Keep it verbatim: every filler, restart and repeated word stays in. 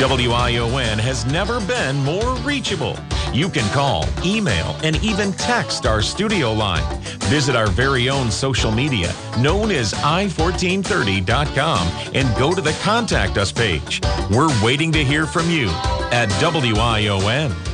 W I O N has never been more reachable. You can call, email, and even text our studio line. Visit our very own social media, known as i fourteen thirty dot com, and go to the Contact Us page. We're waiting to hear from you at W I O N.